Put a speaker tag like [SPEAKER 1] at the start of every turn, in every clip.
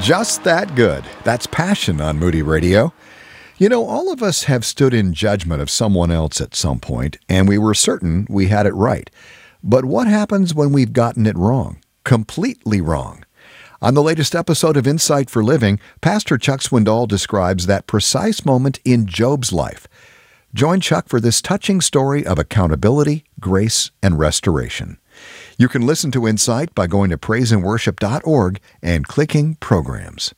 [SPEAKER 1] Just that good. That's Passion on Moody Radio. You know, all of us have stood in judgment of someone else at some point, and we were certain we had it right. But what happens when we've gotten it wrong? Completely wrong. On the latest episode of Insight for Living, Pastor Chuck Swindoll describes that precise moment in Job's life. Join Chuck for this touching story of accountability, grace, and restoration. You can listen to Insight by going to praiseandworship.org and clicking Programs.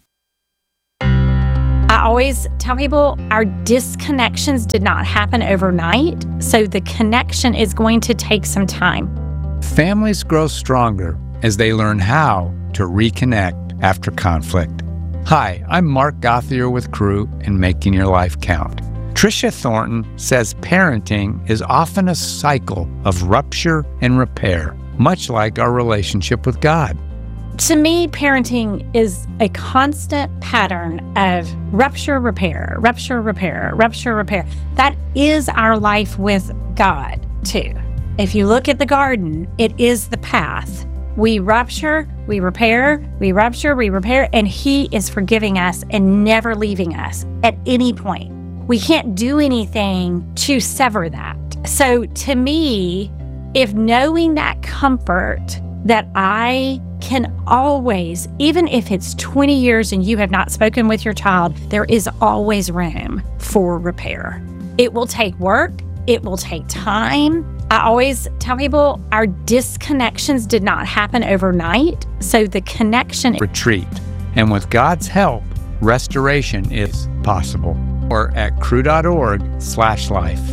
[SPEAKER 2] I always tell people our disconnections did not happen overnight, so the connection is going to take some time.
[SPEAKER 3] Families grow stronger as they learn how to reconnect after conflict. Hi, I'm Mark Gauthier with Crew and Making Your Life Count. Tricia Thornton says parenting is often a cycle of rupture and repair, much like our relationship with God.
[SPEAKER 2] To me, parenting is a constant pattern of rupture, repair, rupture, repair, rupture, repair. That is our life with God, too. If you look at the garden, it is the path. We rupture, we repair, we rupture, we repair, and He is forgiving us and never leaving us at any point. We can't do anything to sever that. So to me, if knowing that comfort that I can always, even if it's 20 years and you have not spoken with your child, there is always room for repair. It will take work. It will take time. I always tell people our disconnections did not happen overnight. So the connection...
[SPEAKER 3] Retreat. And with God's help, restoration is possible. Or at crew.org/life.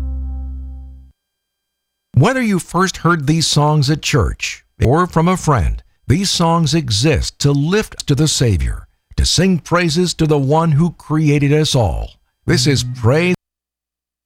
[SPEAKER 4] Whether you first heard these songs at church or from a friend, these songs exist to lift us to the Savior, to sing praises to the one who created us all. This is Praise